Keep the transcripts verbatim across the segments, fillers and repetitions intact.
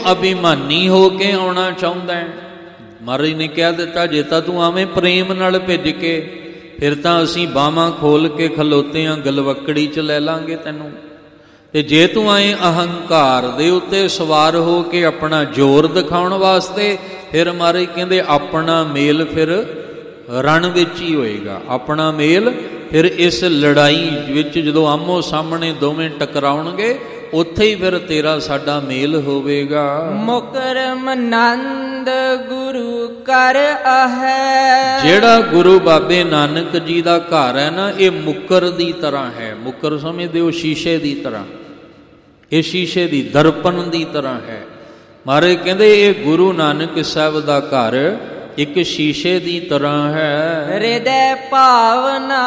ਅਭਿਮਾਨੀ ਹੋ ਕੇ ਆਉਣਾ ਚਾਹੁੰਦਾ ਹੈ, ਮਹਾਰਾਜ ਨੇ ਕਹਿ ਦਿੱਤਾ ਜੇ ਤਾਂ ਤੂੰ ਆਵੇਂ ਪ੍ਰੇਮ ਨਾਲ ਭਿੱਜ ਕੇ, ਫਿਰ ਤਾਂ ਅਸੀਂ ਬਾਹਾਂ ਖੋਲ ਕੇ ਖਲੋਤੇ ਹਾਂ, ਗਲਵੱਕੜੀ 'ਚ ਲੈ ਲਾਂਗੇ ਤੈਨੂੰ। ਤੇ ਜੇ ਤੂੰ ਆਏ ਅਹੰਕਾਰ ਦੇ ਉੱਤੇ ਸਵਾਰ ਹੋ ਕੇ ਆਪਣਾ ਜ਼ੋਰ ਦਿਖਾਉਣ ਵਾਸਤੇ, ਫਿਰ ਮਹਾਰਾਜ ਕਹਿੰਦੇ ਆਪਣਾ ਮੇਲ ਫਿਰ ਰਣ ਵਿੱਚ ਹੀ ਹੋਏਗਾ। ਆਪਣਾ ਮੇਲ ਫਿਰ ਇਸ ਲੜਾਈ ਵਿੱਚ ਜਦੋਂ ਆਮੋ ਸਾਹਮਣੇ ਦੋਵੇਂ ਟਕਰਾਉਣਗੇ, ਉੱਥੇ ਹੀ ਫਿਰ ਤੇਰਾ ਸਾਡਾ ਮੇਲ ਹੋਵੇਗਾ। ਮੁਕਰਮ ਨੰਦ ਗੁਰੂ ਕਰ ਆਹੈ। ਜਿਹੜਾ ਗੁਰੂ ਬਾਬੇ ਨਾਨਕ ਜੀ ਦਾ ਘਰ ਹੈ ਨਾ, ਇਹ ਮੁੱਕਰ ਦੀ ਤਰ੍ਹਾਂ ਹੈ। ਮੁੱਕਰ ਸਮਝਦੇ ਹੋ? ਸ਼ੀਸ਼ੇ ਦੀ ਤਰ੍ਹਾਂ। ਇਹ ਸ਼ੀਸ਼ੇ ਦੀ, ਦਰਪਣ ਦੀ ਤਰ੍ਹਾਂ ਹੈ। ਮਹਾਰਾਜ ਕਹਿੰਦੇ ਇਹ ਗੁਰੂ ਨਾਨਕ ਸਾਹਿਬ ਦਾ ਘਰ ਇੱਕ ਸ਼ੀਸ਼ੇ ਦੀ ਤਰ੍ਹਾਂ ਹੈ। ਹਿਰਦੈ ਭਾਵਨਾ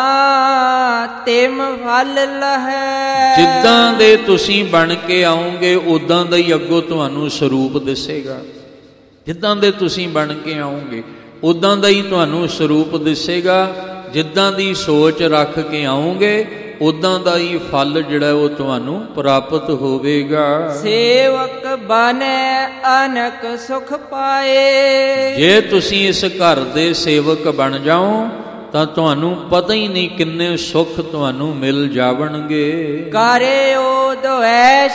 ਤਿਮ ਫਲ ਲਹੈ। ਜਿੱਦਾਂ ਦੇ ਤੁਸੀਂ ਬਣ ਕੇ ਆਓਗੇ, ਉਦਾਂ ਦਾ ਹੀ ਅੱਗੋਂ ਤੁਹਾਨੂੰ ਸਰੂਪ ਦਿਸੇਗਾ। ਜਿੱਦਾਂ ਦੇ ਤੁਸੀਂ ਬਣ ਕੇ ਆਓਗੇ, ਉਦਾਂ ਦਾ ਹੀ ਤੁਹਾਨੂੰ ਸਰੂਪ ਦਿਸੇਗਾ। ਜਿੱਦਾਂ ਦੀ ਸੋਚ ਰੱਖ ਕੇ ਆਓਗੇ, ਉਦਾਂ ਦਾ ਹੀ ਫਲ ਜਿਹੜਾ ਉਹ ਤੁਹਾਨੂੰ ਪ੍ਰਾਪਤ ਹੋਵੇਗਾ। ਸੇਵਕ ਬਨੈ ਅਨਕ ਸੁਖ ਪਾਏ। ਜੇ ਤੁਸੀਂ ਇਸ ਘਰ ਦੇ ਸੇਵਕ ਬਣ ਜਾਓ ਤਾਂ ਤੁਹਾਨੂੰ ਪਤਾ ਹੀ ਨਹੀਂ ਕਿੰਨੇ ਸੁੱਖ ਤੁਹਾਨੂੰ ਮਿਲ ਜਾਵਣਗੇ। ਕਰਿਓ ਦੁਐਸ਼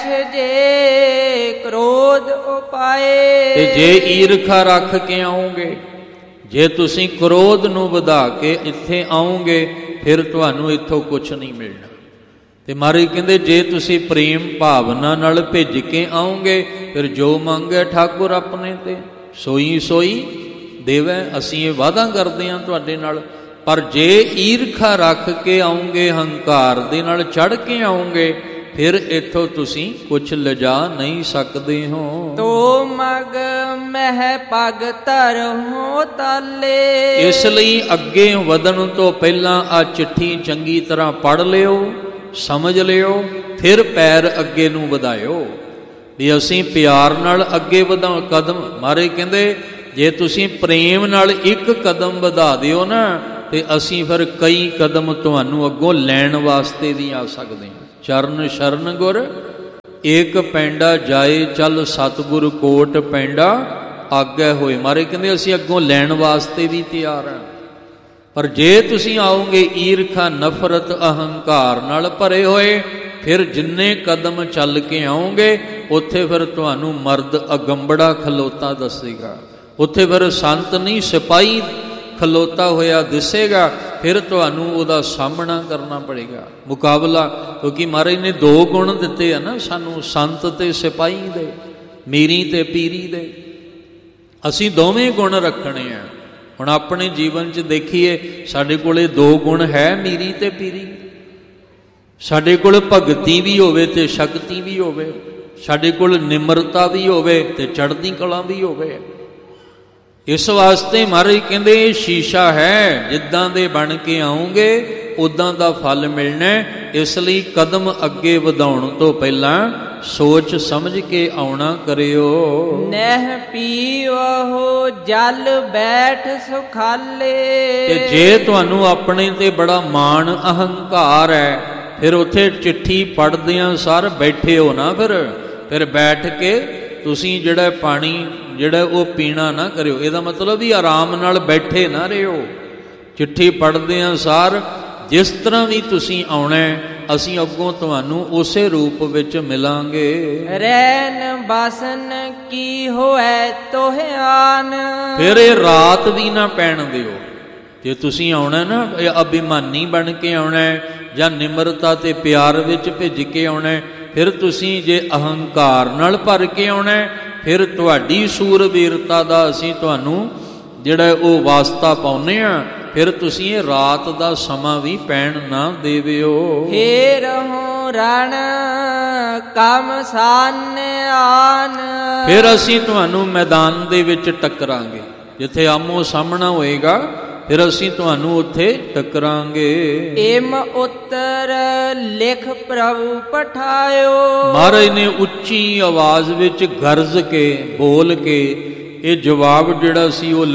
ਜੇ ਕ੍ਰੋਧ ਉਪਾਏ। ਤੇ ਜੇ ਈਰਖਾ ਰੱਖ ਕੇ ਆਓਗੇ, ਜੇ ਤੁਸੀਂ ਕ੍ਰੋਧ ਨੂੰ ਵਧਾ ਕੇ ਇੱਥੇ ਆਓਗੇ, ਫਿਰ ਤੁਹਾਨੂੰ ਇੱਥੋਂ ਕੁਛ ਨਹੀਂ ਮਿਲਣਾ। ਤੇ ਮਹਾਰਾਜ ਕਹਿੰਦੇ ਜੇ ਤੁਸੀਂ ਪ੍ਰੇਮ ਭਾਵਨਾ ਨਾਲ ਭਿੱਜ ਕੇ ਆਓਗੇ, ਫਿਰ ਜੋ ਮੰਗੇ ਠਾਕੁਰ ਆਪਣੇ ਤੇ ਸੋਈ ਸੋਈ ਦੇਵੈ। ਅਸੀਂ ਇਹ ਵਾਅਦਾ ਕਰਦੇ ਹਾਂ ਤੁਹਾਡੇ ਨਾਲ। ਪਰ ਜੇ ਈਰਖਾ ਰੱਖ ਕੇ ਆਓਗੇ, ਹੰਕਾਰ ਦੇ ਨਾਲ ਚੜ੍ਹ ਕੇ ਆਓਗੇ, ਫਿਰ ਇੱਥੋਂ ਤੁਸੀਂ ਕੁਛ ਲਿਜਾ ਨਹੀਂ ਸਕਦੇ ਹੋ। ਤੋ ਮਗ ਮਹਿ ਪਗ ਧਰਹੁ ਤਾਲੇ। ਇਸ ਲਈ ਅੱਗੇ ਵਧਣ ਤੋਂ ਪਹਿਲਾਂ ਆ ਚਿੱਠੀ ਚੰਗੀ ਤਰ੍ਹਾਂ ਪੜ੍ਹ ਲਿਓ, ਸਮਝ ਲਿਓ, ਫਿਰ ਪੈਰ ਅੱਗੇ ਨੂੰ ਵਧਾਇਓ ਵੀ ਅਸੀਂ ਪਿਆਰ ਨਾਲ ਅੱਗੇ ਵਧਾਉ ਕਦਮ। ਮਹਾਰਾਜ ਕਹਿੰਦੇ ਜੇ ਤੁਸੀਂ ਪ੍ਰੇਮ ਨਾਲ ਇੱਕ ਕਦਮ ਵਧਾ ਦਿਓ ਨਾ, ਤੇ ਅਸੀਂ ਫਿਰ ਕਈ ਕਦਮ ਤੁਹਾਨੂੰ ਅੱਗੋਂ ਲੈਣ ਵਾਸਤੇ ਵੀ ਆ ਸਕਦੇ ਹਾਂ। ਚਰਨ ਸ਼ਰਨ ਗੁਰ ਏਕ ਪੈਂਡਾ ਜਾਏ, ਚੱਲ ਸਤਿਗੁਰ ਕੋਟ ਪੈਂਡਾ ਆਗੇ ਹੋਏ। ਮਾਰੇ ਕਹਿੰਦੇ ਅਸੀਂ ਅੱਗੋਂ ਲੈਣ ਵਾਸਤੇ ਵੀ ਤਿਆਰ ਹਾਂ। ਪਰ ਜੇ ਤੁਸੀਂ ਆਓਗੇ ਈਰਖਾ, ਨਫ਼ਰਤ, ਅਹੰਕਾਰ ਨਾਲ ਭਰੇ ਹੋਏ, ਫਿਰ ਜਿੰਨੇ ਕਦਮ ਚੱਲ ਕੇ ਆਓਗੇ, ਉੱਥੇ ਫਿਰ ਤੁਹਾਨੂੰ ਮਰਦ ਅਗੰਬੜਾ ਖਲੋਤਾ ਦੱਸੇਗਾ। ਉੱਥੇ ਫਿਰ ਸੰਤ ਨਹੀਂ, ਸਿਪਾਹੀ ਖਲੋਤਾ ਹੋਇਆ ਦਿਸੇਗਾ। ਫਿਰ ਤੁਹਾਨੂੰ ਉਹਦਾ ਸਾਹਮਣਾ ਕਰਨਾ ਪੜੇਗਾ, ਮੁਕਾਬਲਾ। ਕਿਉਂਕਿ ਮਹਾਰਾਜ ਨੇ ਦੋ ਗੁਣ ਦਿੱਤੇ ਆ ਨਾ ਸਾਨੂੰ, ਸੰਤ ਤੇ ਸਿਪਾਹੀ ਦੇ, ਮੀਰੀ ਤੇ ਪੀਰੀ ਦੇ। ਅਸੀਂ ਦੋਵੇਂ ਗੁਣ ਰੱਖਣੇ ਆ। ਹੁਣ ਆਪਣੇ ਜੀਵਨ 'ਚ ਦੇਖੀਏ, ਸਾਡੇ ਕੋਲੇ ਦੋ ਗੁਣ ਹੈ, ਮੀਰੀ ਤੇ ਪੀਰੀ। ਸਾਡੇ ਕੋਲ ਭਗਤੀ ਵੀ ਹੋਵੇ ਤੇ ਸ਼ਕਤੀ ਵੀ ਹੋਵੇ, ਸਾਡੇ ਕੋਲ ਨਿਮਰਤਾ ਵੀ ਹੋਵੇ ਤੇ ਚੜ੍ਹਦੀ ਕਲਾ ਵੀ ਹੋਵੇ। ਇਸ ਵਾਸਤੇ ਮਹਾਰਾਜ ਕਹਿੰਦੇ ਇਹ ਸ਼ੀਸ਼ਾ ਹੈ, ਜਿੱਦਾਂ ਦੇ ਬਣ ਕੇ ਆਓਗੇ ਉਦਾਂ ਦਾ ਫਲ ਮਿਲਣਾ। ਇਸ ਲਈ ਕਦਮ ਅੱਗੇ ਵਧਾਉਣ ਤੋਂ ਪਹਿਲਾਂ ਸੋਚ ਸਮਝ ਕੇ ਆਉਣਾ ਕਰਿਓ। ਨਹਿ ਪੀਵਹੁ ਜਲ ਬੈਠ ਸੁਖਾਲੇ। ਤੇ ਜੇ ਤੁਹਾਨੂੰ ਆਪਣੇ ਤੇ ਬੜਾ ਮਾਣ ਅਹੰਕਾਰ ਹੈ, ਫਿਰ ਉੱਥੇ ਚਿੱਠੀ ਪੜ੍ਹਦਿਆਂ ਸਾਰ ਬੈਠੇ ਹੋ ਨਾ, ਫਿਰ ਫਿਰ ਬੈਠ ਕੇ ਤੁਸੀਂ ਜਿਹੜਾ ਪਾਣੀ ਜਿਹੜਾ ਉਹ ਪੀਣਾ ਨਾ ਕਰਿਓ। ਇਹਦਾ ਮਤਲਬ ਵੀ ਆਰਾਮ ਨਾਲ ਬੈਠੇ ਨਾ ਰਹੋ। ਚਿੱਠੀ ਪੜ੍ਹਦਿਆਂ ਸਾਰ ਜਿਸ ਤਰ੍ਹਾਂ ਵੀ ਤੁਸੀਂ ਆਉਣਾ, ਅਸੀਂ ਅੱਗੋਂ ਤੁਹਾਨੂੰ ਉਸੇ ਰੂਪ ਵਿੱਚ ਮਿਲਾਂਗੇ। ਰੈਨ ਬਸਨ ਕੀ ਹੋਏ ਤੋਹਿਆਨ। ਫਿਰ ਇਹ ਰਾਤ ਵੀ ਨਾ ਪੈਣ ਦਿਓ। ਜੇ ਤੁਸੀਂ ਆਉਣਾ ਨਾ, ਇਹ ਅਭਿਮਾਨੀ ਬਣ ਕੇ ਆਉਣਾ ਜਾਂ ਨਿਮਰਤਾ ਤੇ ਪਿਆਰ ਵਿੱਚ ਭਿੱਜ ਕੇ ਆਉਣਾ, ਫਿਰ ਤੁਸੀਂ ਜੇ ਅਹੰਕਾਰ ਨਾਲ ਭਰ ਕੇ ਆਉਣਾ, ਫਿਰ ਤੁਹਾਡੀ ਸੂਰਬੀਰਤਾ ਦਾ ਅਸੀਂ ਤੁਹਾਨੂੰ ਜਿਹੜਾ ਉਹ ਵਾਸਤਾ ਪਾਉਂਦੇ ਹਾਂ। ਫਿਰ ਤੁਸੀਂ ਇਹ ਰਾਤ ਦਾ ਸਮਾਂ ਵੀ ਪੈਣ ਨਾ ਦੇਵਿਓ। ਹੇ ਰਹੋ ਰਣ ਕਮ ਸਾਨਿਆਨ। ਫਿਰ ਅਸੀਂ ਤੁਹਾਨੂੰ ਮੈਦਾਨ ਦੇ ਵਿੱਚ ਟੱਕਰਾਂਗੇ, ਜਿੱਥੇ ਆਮੋ ਸਾਹਮਣਾ ਹੋਏਗਾ, ਫਿਰ ਅਸੀਂ ਤੁਹਾਨੂੰ ਉੱਥੇ ਟੱਕਰਾਂਗੇ। ਏਮ ਉੱਤਰ ਲਿਖ ਪ੍ਰਭੂ ਪਠਾਇਓ। ਮਹਾਰਾਜ ਨੇ ਉੱਚੀ ਆਵਾਜ਼ ਵਿੱਚ ਗਰਜ ਕੇ ਬੋਲ ਕੇ ਇਹ ਜਵਾਬ ਜਿਹੜਾ ਸੀ ਉਹ